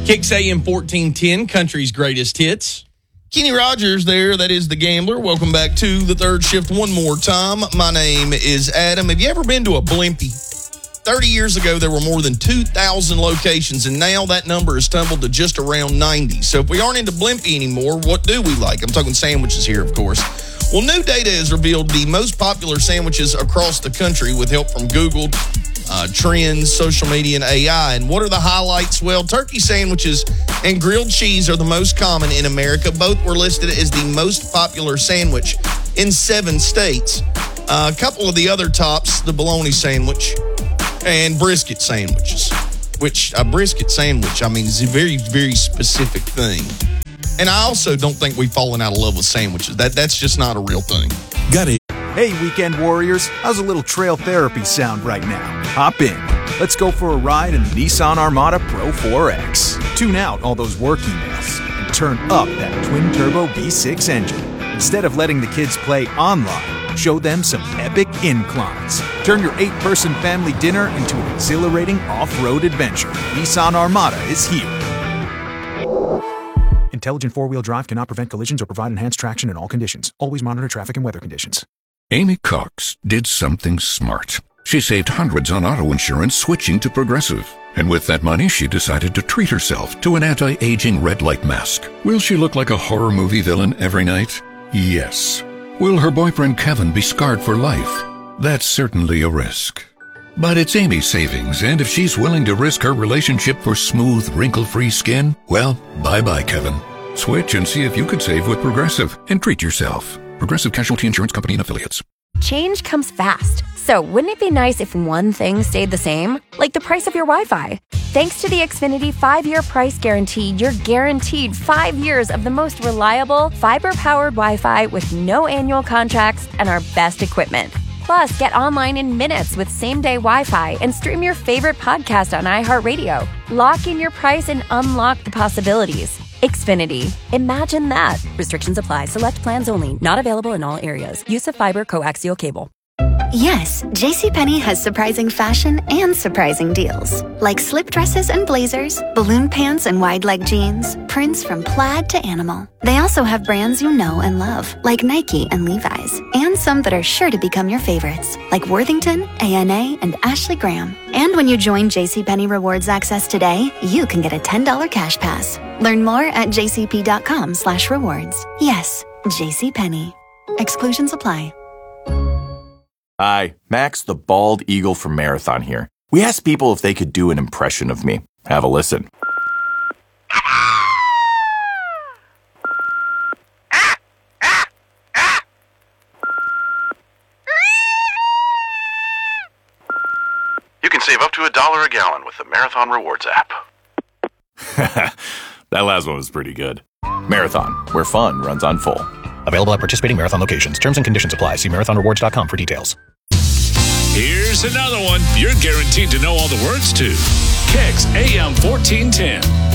Kicks AM 1410, country's greatest hits. Kenny Rogers there, that is the Gambler. Welcome back to the third shift one more time. My name is Adam. Have you ever been to a Blimpie? 30 years ago, there were more than 2,000 locations, and now that number has tumbled to just around 90. So if we aren't into Blimpie anymore, what do we like? I'm talking sandwiches here, of course. Well, new data has revealed the most popular sandwiches across the country with help from Google, trends, social media, and AI. And what are the highlights? Well, turkey sandwiches and grilled cheese are the most common in America. Both were listed as the most popular sandwich in 7 states. A couple of the other tops, the bologna sandwich and brisket sandwiches, which a brisket sandwich, I mean, is a very, very specific thing. And I also don't think we've fallen out of love with sandwiches. That's just not a real thing. Got it. Hey, weekend warriors, how's a little trail therapy sound right now? Hop in. Let's go for a ride in the Nissan Armada Pro 4X. Tune out all those work emails and turn up that twin-turbo V6 engine. Instead of letting the kids play online, show them some epic inclines. Turn your 8-person family dinner into an exhilarating off-road adventure. Nissan Armada is here. Intelligent four-wheel drive cannot prevent collisions or provide enhanced traction in all conditions. Always monitor traffic and weather conditions. Amy Cox did something smart. She saved hundreds on auto insurance switching to Progressive. And with that money, she decided to treat herself to an anti-aging red light mask. Will she look like a horror movie villain every night? Yes. Will her boyfriend Kevin be scarred for life? That's certainly a risk. But it's Amy's savings, and if she's willing to risk her relationship for smooth, wrinkle-free skin, well, bye-bye, Kevin. Switch and see if you could save with Progressive and treat yourself. Progressive Casualty Insurance Company and Affiliates. Change comes fast. So wouldn't it be nice if one thing stayed the same? Like the price of your Wi-Fi. Thanks to the Xfinity 5-year price guarantee, you're guaranteed 5 years of the most reliable, fiber-powered Wi-Fi with no annual contracts and our best equipment. Plus, get online in minutes with same-day Wi-Fi and stream your favorite podcast on iHeartRadio. Lock in your price and unlock the possibilities. Xfinity. Imagine that. Restrictions apply. Select plans only. Not available in all areas. Use of fiber coaxial cable. Yes, JCPenney has surprising fashion and surprising deals. Like slip dresses and blazers, balloon pants and wide leg jeans, prints from plaid to animal. They also have brands you know and love, like Nike and Levi's, and some that are sure to become your favorites, like Worthington, A&A, and Ashley Graham. And when you join JCPenney Rewards Access today, you can get a $10 cash pass. Learn more at jcp.com/rewards. Yes, JCPenney. Exclusions apply. Hi, Max the Bald Eagle from Marathon here. We asked people if they could do an impression of me. Have a listen. You can save up to $1 a gallon with the Marathon Rewards app. That last one was pretty good. Marathon, where fun runs on full. Available at participating Marathon locations. Terms and conditions apply. See marathonrewards.com for details. Here's another one you're guaranteed to know all the words to. Kicks AM 1410.